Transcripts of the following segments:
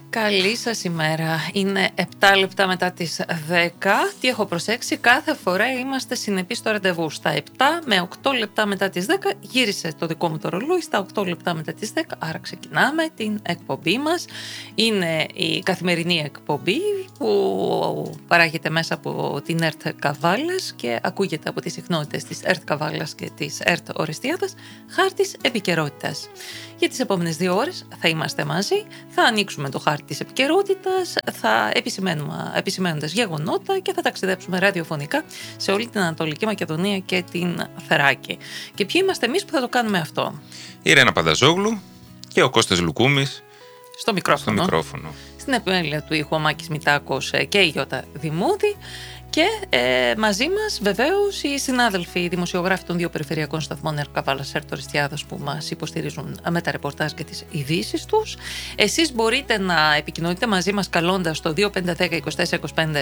Καλή σας ημέρα. Είναι 7 λεπτά μετά τις 10. Τι έχω προσέξει? Κάθε φορά είμαστε συνεπείς στο ραντεβού. Στα 7 με 8 λεπτά μετά τις 10 γύρισε το δικό μου το ρολόι στα 8 λεπτά μετά τις 10. Άρα ξεκινάμε την εκπομπή μας. Είναι η καθημερινή εκπομπή που παράγεται μέσα από την ΕΡΤ Καβάλας και ακούγεται από τις συχνότητες της ΕΡΤ Καβάλας και της ΕΡΤ Ορεστιάδας. Χάρτης επικαιρότητας. Για τις επόμενες 2 ώρες θα είμαστε μαζί, θα ανοίξουμε το χάρτη της επικαιρότητας, θα επισημαίνοντας γεγονότα και θα ταξιδέψουμε ραδιοφωνικά σε όλη την Ανατολική Μακεδονία και την Θράκη. Και ποιοι είμαστε εμείς που θα το κάνουμε αυτό? Η Ρένα Πανταζόγλου και ο Κώστας Λουκούμης στο μικρόφωνο. Στην επιμέλεια του ήχου ο Μάκης Μητάκος και η Γιώτα Δημούδη. Και μαζί μας βεβαίως οι συνάδελφοι, οι δημοσιογράφοι των 2 περιφερειακών σταθμών ΕΡΤ Καβάλας, ΕΡΤ Ορεστιάδας, που μας υποστηρίζουν με τα ρεπορτάζ και τις ειδήσεις τους. Εσείς μπορείτε να επικοινωνείτε μαζί μας καλώντας το 2510 24 25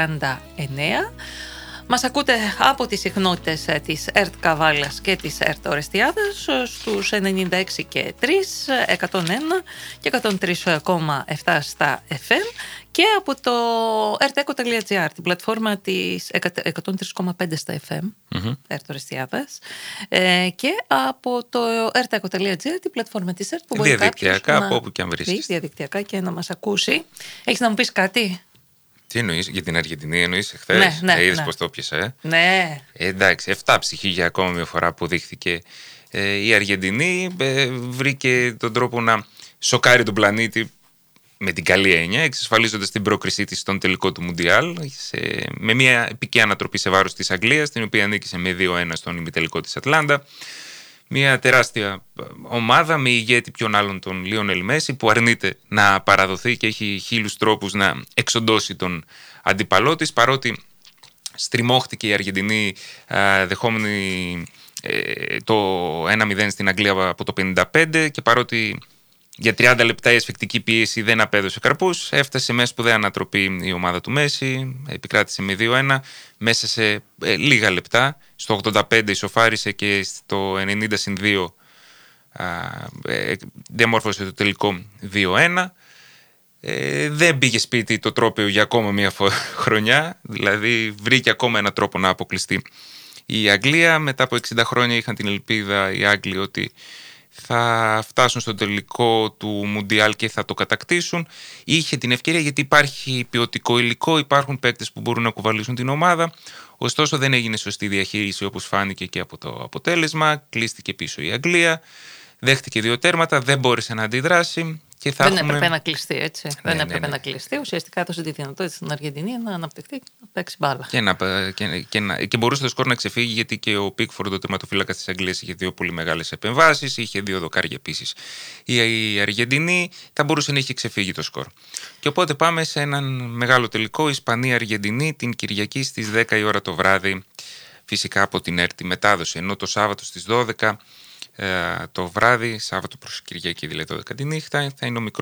49. Μας ακούτε από τις συχνότητες της ΕΡΤ Καβάλας και της ΕΡΤ Ορεστιάδας στους 96 και 3, 101 και 103,7 στα FM και από το rteco.gr, την πλατφόρμα της 103,5 στα FM, ΕΡΤ Ορεστιάδας, και από το rteco.gr, την πλατφόρμα της ΕΡΤ που μπορεί διαδικτυακά από όπου και αν βρίσκεται. Διαδικτυακά και να μας ακούσει. Έχεις να μου πεις κάτι? Τι εννοείς, για την Αργεντινή εννοείς εχθές? Είδες πως το πιάσα, Ναι. Εντάξει, 7 ψυχή για ακόμα μια φορά που δείχθηκε. Η Αργεντινή βρήκε τον τρόπο να σοκάρει τον πλανήτη με την καλή έννοια, εξασφαλίζοντας την πρόκρισή της στον τελικό του Μουντιάλ με μια επική ανατροπή σε βάρος της Αγγλίας, την οποία νίκησε με 2-1 στον ημιτελικό της Ατλάντα. Μια τεράστια ομάδα με ηγέτη ποιον άλλον τον Λίονελ Μέση, που αρνείται να παραδοθεί και έχει χίλιους τρόπους να εξοντώσει τον αντίπαλό της, παρότι στριμώχτηκε η Αργεντινή δεχόμενη το 1-0 στην Αγγλία από το 55 και παρότι για 30 λεπτά η ασφικτική πίεση δεν απέδωσε καρπούς, έφτασε με σπουδαία ανατροπή η ομάδα του Μέση, επικράτησε με 2-1 μέσα σε λίγα λεπτά. Στο 85 ισοφάρισε και στο 90-2 διαμόρφωσε το τελικό 2-1. Δεν πήγε σπίτι το τρόπαιο για ακόμα μια χρονιά, δηλαδή βρήκε ακόμα έναν τρόπο να αποκλειστεί η Αγγλία. Μετά από 60 χρόνια είχαν την ελπίδα οι Άγγλοι ότι θα φτάσουν στο τελικό του Μουντιάλ και θα το κατακτήσουν. Είχε την ευκαιρία γιατί υπάρχει ποιοτικό υλικό, υπάρχουν παίκτες που μπορούν να κουβαλήσουν την ομάδα. Ωστόσο δεν έγινε σωστή διαχείριση, όπως φάνηκε και από το αποτέλεσμα. Κλείστηκε πίσω η Αγγλία, δέχτηκε 2 τέρματα, δεν μπόρεσε να αντιδράσει. Και δεν έπρεπε να κλειστεί, έτσι. Δεν έπρεπε να κλειστεί. Ουσιαστικά έδωσε τη δυνατότητα στην Αργεντινή να αναπτυχθεί, να παίξει μπάλα. Και μπορούσε το σκορ να ξεφύγει, γιατί και ο Πίκφορντ, ο τερματοφύλακας της Αγγλίας, είχε 2 πολύ μεγάλες επεμβάσεις, είχε 2 δοκάρια επίσης. Η Αργεντινή θα μπορούσε να είχε ξεφύγει το σκορ. Και οπότε πάμε σε έναν μεγάλο τελικό, Ισπανία-Αργεντινή, την Κυριακή στις 10 η ώρα το βράδυ, φυσικά από την ΕΡΤ μετάδοση. Ενώ το Σάββατο στις 12 το βράδυ, Σάββατο προς Κυριακή δηλαδή 12 τη νύχτα, θα είναι ο